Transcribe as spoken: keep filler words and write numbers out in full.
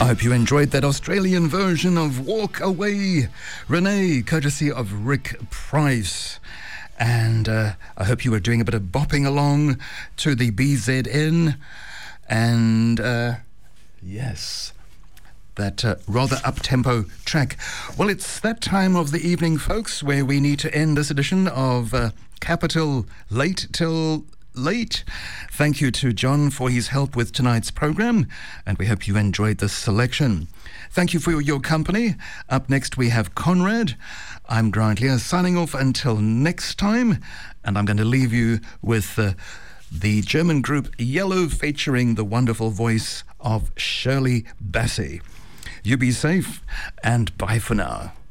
I hope you enjoyed that Australian version of Walk Away, Renee, courtesy of Rick Price. And uh, I hope you were doing a bit of bopping along to the B Z N. And uh, yes, that uh, rather up-tempo track. Well, it's that time of the evening, folks, where we need to end this edition of uh, Capital Late Till Late. Thank you to John for his help with tonight's program, and we hope you enjoyed this selection. Thank you for your company. Up next we have Conrad. I'm Grant Lear, signing off until next time, and I'm going to leave you with uh, the German group Yellow, featuring the wonderful voice of Shirley Bassey. You be safe, and bye for now.